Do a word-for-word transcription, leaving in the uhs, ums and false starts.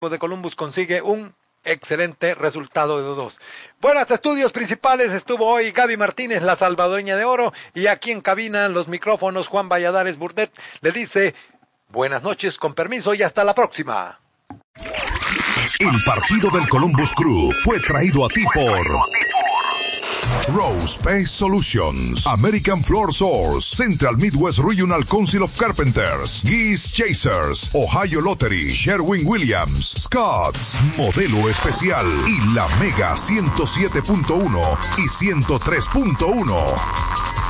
de Columbus consigue un excelente resultado de dos. Buenos estudios principales estuvo hoy Gaby Martínez, la salvadoreña de oro, y aquí en cabina los micrófonos Juan Valladares Burdett le dice buenas noches, con permiso y hasta la próxima. El partido del Columbus Crew fue traído a ti por Rose Space Solutions, American Floor Source, Central Midwest Regional Council of Carpenters, Geese Chasers, Ohio Lottery, Sherwin-Williams, Scotts, Modelo Especial y la Mega ciento siete punto uno y ciento tres punto uno.